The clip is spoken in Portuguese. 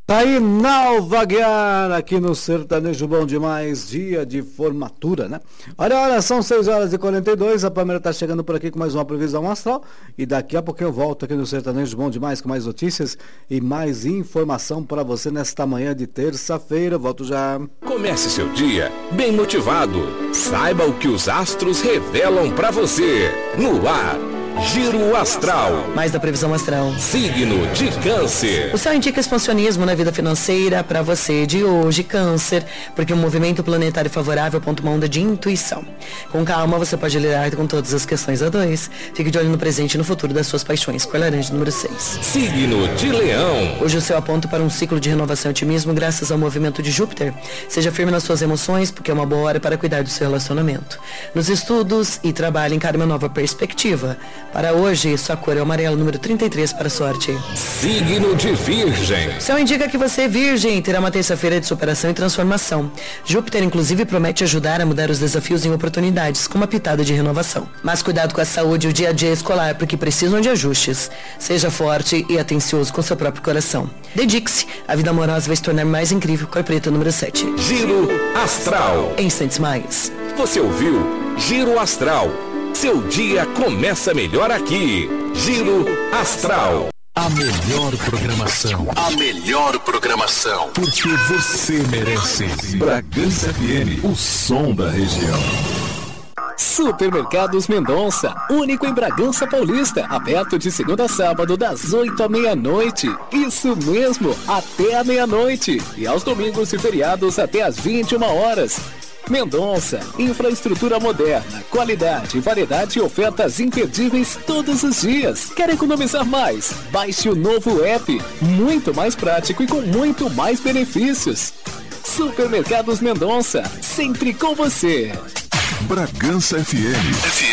Tá aí Nalva Guiar, aqui no Sertanejo Bom Demais, dia de formatura, né? Olha, são 6h42, a Pamela tá chegando por aqui com mais uma previsão astral e daqui a pouquinho eu volto aqui no Sertanejo Bom Demais com mais notícias e mais informação para você nesta manhã de terça-feira. Volto já. Comece seu dia bem motivado. Saiba o que os astros revelam para você. No ar, Giro Astral. Mais da previsão astral. Signo de Câncer. O céu indica expansionismo na vida financeira para você de hoje, Câncer, porque o movimento planetário favorável aponta uma onda de intuição. Com calma, você pode lidar com todas as questões a dois. Fique de olho no presente e no futuro das suas paixões. Cor laranja, número 6. Signo de Leão. Hoje o céu aponta para um ciclo de renovação e otimismo graças ao movimento de Júpiter. Seja firme nas suas emoções, porque é uma boa hora para cuidar do seu relacionamento. Nos estudos e trabalho, encare uma nova perspectiva. Para hoje, sua cor é o amarelo, número 33 para a sorte. Signo de Virgem. O céu indica que você, Virgem, terá uma terça-feira de superação e transformação. Júpiter, inclusive, promete ajudar a mudar os desafios em oportunidades, com uma pitada de renovação. Mas cuidado com a saúde e o dia a dia escolar, porque precisam de ajustes. Seja forte e atencioso com seu próprio coração. Dedique-se, a vida amorosa vai se tornar mais incrível. Cor preta, número 7. Giro Astral. Em instantes mais. Você ouviu Giro Astral. Seu dia começa melhor aqui. Giro Astral. A melhor programação. A melhor programação. Porque você merece. Bragança FM, o som da região. Supermercados Mendonça, único em Bragança Paulista, aberto de segunda a sábado das 8 à meia-noite. Isso mesmo, até a meia-noite. E aos domingos e feriados até às 21 horas. Mendonça, infraestrutura moderna, qualidade, variedade e ofertas imperdíveis todos os dias. Quer economizar mais? Baixe o novo app, muito mais prático e com muito mais benefícios. Supermercados Mendonça, sempre com você. Bragança FM.